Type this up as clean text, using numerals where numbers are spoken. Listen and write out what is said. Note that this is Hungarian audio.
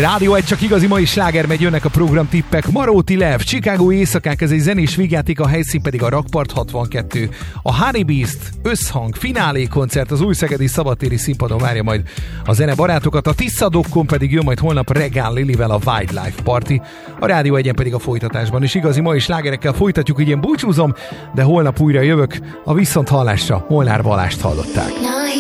Rádió 1, csak igazi mai sláger megy, jönnek a programtippek. Maróti Lev, Chicago éjszakák, ez egy zenés vígjáték, a helyszín pedig a Rakpart 62. A Honey Beast összhang finálé koncert az új szegedi szabadtéri színpadon várja majd a zenebarátokat. A Tisza.com pedig jön majd holnap Regán Lilivel a Wildlife Party. A Rádió 1-en pedig a folytatásban is igazi mai slágerekkel folytatjuk, így én búcsúzom, de holnap újra jövök. A viszonthallásra Molnár Balást hallották.